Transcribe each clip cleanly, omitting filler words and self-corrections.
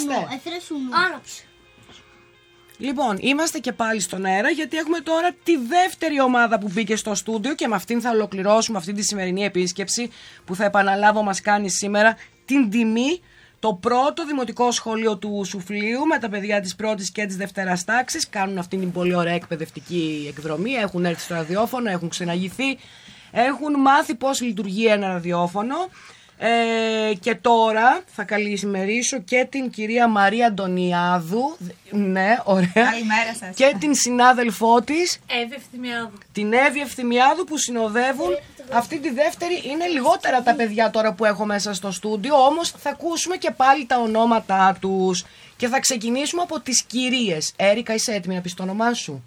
Είμαστε. Άναψε. Λοιπόν, είμαστε και πάλι στον αέρα γιατί έχουμε τώρα τη δεύτερη ομάδα που μπήκε στο στούντιο και με αυτήν θα ολοκληρώσουμε αυτή τη σημερινή επίσκεψη που θα επαναλάβω μας κάνει σήμερα την τιμή. Το πρώτο δημοτικό σχολείο του Σουφλίου με τα παιδιά της πρώτης και της δευτέρας τάξης κάνουν αυτήν την πολύ ωραία εκπαιδευτική εκδρομή. Έχουν έρθει στο ραδιόφωνο, έχουν ξεναγηθεί, έχουν μάθει πώς λειτουργεί ένα ραδιόφωνο. Και τώρα θα καλημερίσω και την κυρία Μαρία Αντωνιάδου. Ναι, ωραία. Καλημέρα σας. Και την συνάδελφό της, Εύη Ευθυμιάδου. την Εύη Ευθυμιάδου, που συνοδεύουν αυτή τη δεύτερη. Είναι λιγότερα τα παιδιά τώρα που έχω μέσα στο στούντιο, όμως θα ακούσουμε και πάλι τα ονόματά τους. Και θα ξεκινήσουμε από τις κυρίες. Έρικα, είσαι έτοιμη να πεις το όνομά σου?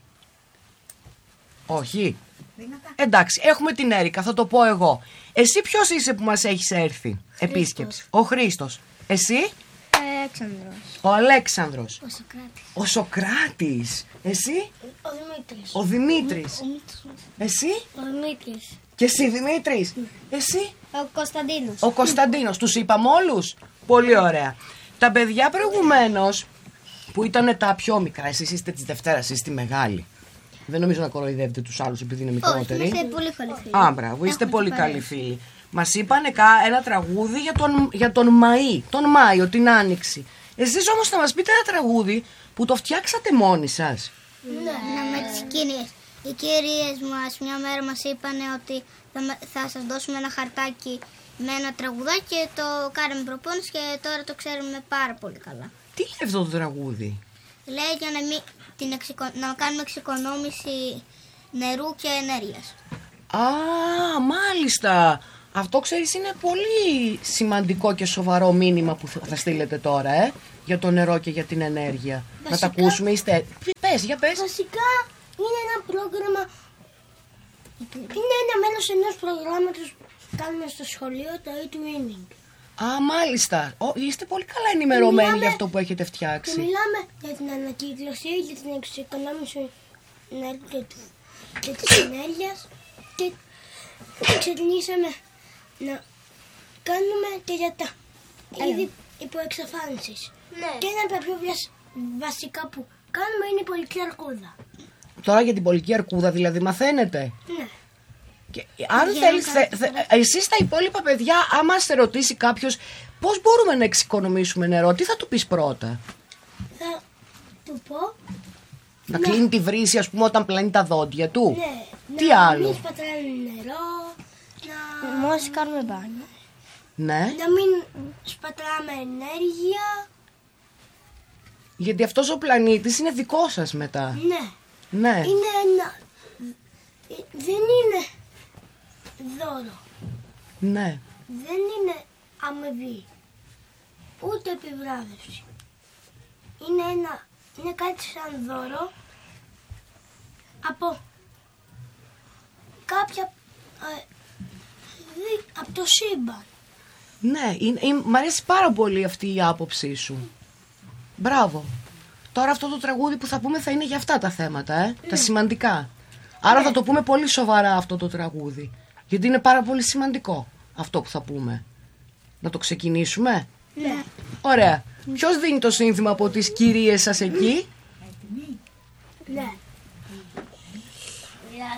Όχι. Εντάξει, έχουμε την Έρικα, θα το πω εγώ. Εσύ ποιος είσαι που μας έχεις έρθει επίσκεψη? Ο Χρήστος. Εσύ? Αλέξανδρος. Ο Αλέξανδρος. Ο Σοκράτης. Ο Σοκράτης. Εσύ? Ο Δημήτρης. Ο Δημήτρης. Εσύ? Ο Δημήτρης. Και εσύ Δημήτρης. Εσύ? Ο Κωνσταντίνος. Ο Κωνσταντίνος. Τους είπαμε όλους? Πολύ ωραία. Τα παιδιά προηγουμένως που ήταν τα πιο μικρά, εσείς είστε της Δευτέρας, εσείς είστε μεγάλη. Δεν νομίζω να κοροϊδεύετε τους άλλους επειδή είναι μικρότεροι. Όχι, είστε πολύ καλοί φίλοι. Α, μπράβο, είστε πολύ καλοί φίλοι. Μας είπανε ένα τραγούδι για τον Μαΐ, τον Μάιο, την Άνοιξη. Εσείς όμως θα μας πείτε ένα τραγούδι που το φτιάξατε μόνοι σας. Ναι, με τις κυρίες. Οι κυρίες μας μια μέρα μας είπανε ότι θα σας δώσουμε ένα χαρτάκι με ένα τραγουδάκι και το κάναμε προπόνηση και τώρα το ξέρουμε πάρα πολύ καλά. Τι λέει αυτό το τραγούδι? Λέει για να κάνουμε εξοικονόμηση νερού και ενέργειας. Α, μάλιστα. Αυτό ξέρεις είναι πολύ σημαντικό και σοβαρό μήνυμα που θα στείλετε τώρα, για το νερό και για την ενέργεια. Βασικά, να τα ακούσουμε, για πες. Βασικά είναι ένα πρόγραμμα, είναι ένα μέρος ενός προγράμματος που κάνουμε στο σχολείο, το e-twinning. Α, μάλιστα. Είστε πολύ καλά ενημερωμένοι για αυτό που έχετε φτιάξει. Και μιλάμε για την ανακύκλωση, για την εξοικονόμηση και της ενέργειας και ξεκινήσαμε να κάνουμε και για τα είδη υποεξαφάνισης. Ναι. Και ένα από τα πιο βασικά που κάνουμε είναι η πολική αρκούδα. Τώρα για την πολική αρκούδα δηλαδή μαθαίνετε? Ναι. Και αν θέλεις, εσείς τα υπόλοιπα παιδιά, άμα σε ρωτήσει κάποιος πώς μπορούμε να εξοικονομήσουμε νερό, τι θα του πεις πρώτα? Θα του πω να κλείνει τη βρύση, ας πούμε, όταν πλένει τα δόντια του. Ναι. Τι άλλο? Να μην σπαταλάμε νερό, μόλις κάνουμε μπάνιο. Ναι. Να μην σπαταλάμε ενέργεια. Γιατί αυτός ο πλανήτης είναι δικό σας μετά. Ναι. Ναι. Είναι ένα... Δεν είναι δώρο. Ναι. Δεν είναι αμοιβή. Ούτε επιβράβευση. Είναι κάτι σαν δώρο από κάποια... από το σύμπαν. Ναι, μ' αρέσει πάρα πολύ αυτή η άποψή σου. Μπράβο. Τώρα αυτό το τραγούδι που θα πούμε θα είναι για αυτά τα θέματα, τα σημαντικά. Άρα θα το πούμε πολύ σοβαρά αυτό το τραγούδι. Γιατί είναι πάρα πολύ σημαντικό αυτό που θα πούμε. Να το ξεκινήσουμε? Ναι. Ωραία. Ποιος δίνει το σύνθημα από τις κυρίες σας εκεί? Ναι.